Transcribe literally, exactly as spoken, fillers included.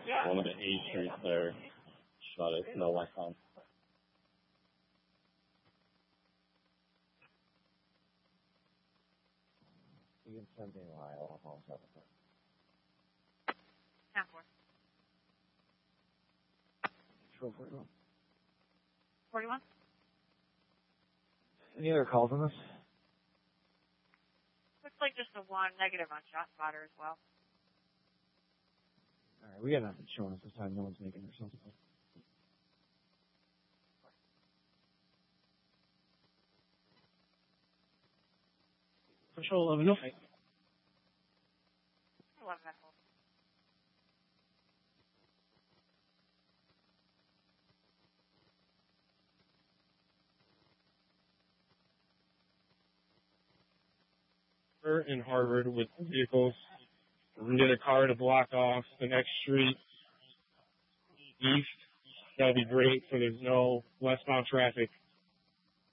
one of the A streets there. Shot it, no light on. You can send me a lie. I'll hold up. ten four. Control forty-one. forty-one? Any other calls on this? Looks like just a one negative on shot spotter as well. All right, we got nothing showing us this time. No one's making themselves up. Control eleven, no. eleven at home. We're in Harvard with vehicles. We're going to get a car to block off the next street east. That would be great so there's no westbound traffic